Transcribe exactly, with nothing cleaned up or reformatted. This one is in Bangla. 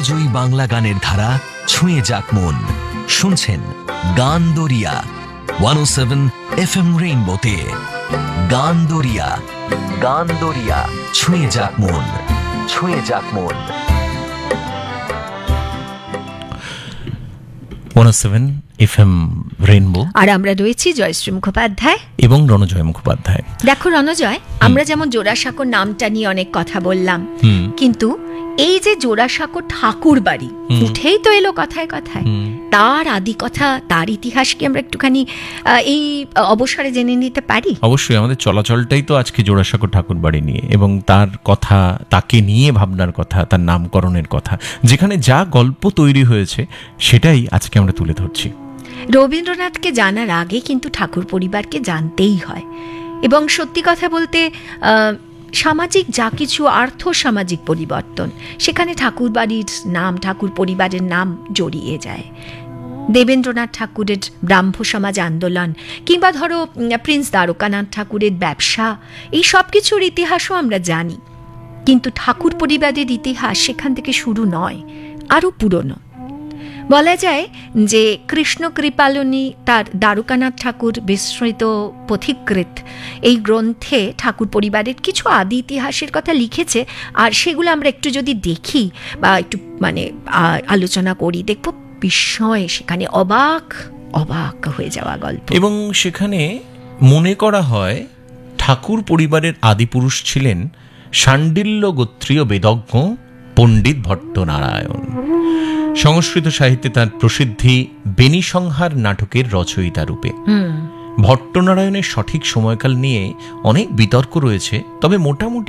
প্রাণজয়ী বাংলা গানের ধারা ছুঁয়ে যাক মন। শুনছেন গান দরিয়া ওয়ান ও সেভেন এফ এম রেইনবোতে। গান দরিয়া, গান দরিয়া ছুঁয়ে যাক মন, ছুঁয়ে যাক মন। ওয়ান ও সেভেন এফ এম রেইনবো, আর আমরা রয়েছি জয়শ্রী মুখোপাধ্যায় এবং রণজয় মুখোপাধ্যায়। দেখো রণজয়, আমরা যেমন জোড়াসাঁকোর নামটা নিয়ে অনেক কথা বললাম, কিন্তু এই যে জোড়াসাঁকো ঠাকুর বাড়ি উঠেই তো এলো কথায় কথায়, তার আদি কথা, তার ইতিহাস কি আমরা একটুখানি এই অবসরে জেনে নিতে পারি? অবশ্যই, আমাদের চলাচলটাই তো আজকে জোড়াসাঁকো ঠাকুর বাড়ি নিয়ে, এবং তার কথা, তাকে নিয়ে ভাবনার কথা, তার নামকরণের কথা, যেখানে যা গল্প তৈরি হয়েছে সেটাই আজকে আমরা তুলে ধরছি। রবীন্দ্রনাথকে জানার আগে কিন্তু ঠাকুর পরিবারকে জানতেই হয়, এবং সত্যি কথা বলতে সামাজিক যা কিছু আর্থ সামাজিক পরিবর্তন, সেখানে ঠাকুর বাড়ির নাম, ঠাকুর পরিবারের নাম জড়িয়ে যায়। দেবেন্দ্রনাথ ঠাকুরের ব্রাহ্ম সমাজ আন্দোলন, কিংবা ধরো প্রিন্স দ্বারকানাথ ঠাকুরের ব্যবসা, এই সব কিছুর ইতিহাসও আমরা জানি, কিন্তু ঠাকুর পরিবারের ইতিহাস সেখান থেকে শুরু নয়, আরও পুরনো। বলা যায় যে কৃষ্ণ কৃপালনী তার দ্বারকানাথ ঠাকুর বিস্মৃত পথিকৃত এই গ্রন্থে ঠাকুর পরিবারের কিছু আদি ইতিহাসের কথা লিখেছে, আর সেগুলো আমরা একটু যদি দেখি বা একটু মানে আলোচনা করি, দেখব বিস্ময়ে সেখানে অবাক অবাক হয়ে যাওয়া গল্প। এবং সেখানে মনে করা হয় ঠাকুর পরিবারের আদিপুরুষ ছিলেন শাণ্ডিল্য গোত্রীয় বেদজ্ঞ পণ্ডিত ভট্টনারায়ণ। সংস্কৃত সাহিত্যে তার প্রসিদ্ধি বেনিসংহার নাটকের রচয়িতা রূপে। ভট্টনারায়ণের সঠিক সময়কাল নিয়ে অনেক বিতর্ক রয়েছে, তবে মোটামুটি